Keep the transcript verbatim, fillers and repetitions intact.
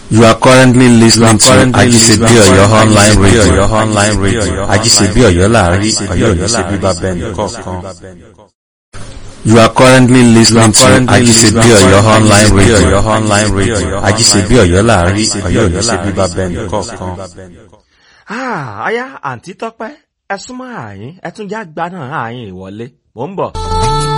You are currently listening to Ajisebi Oyo online radio. Online radio. Ajisebi Oyo láàrin Ọ̀yọ́ ní ṣe bíbá bẹ́ẹ̀ni kọ̀ọ̀kan. You are currently listening to Ajisebi Oyo online radio. Online radio. Ajisebi Oyo láàrin Ọ̀yọ́ ní ṣe bíbá bẹ́ẹ̀ni kọ̀ọ̀kan. Ah, aya àǹtí Tọ́pẹ́, ẹ súnmọ́ àyín, ẹ tún já gbaná àyín ìwọlé. Mò ń bọ̀.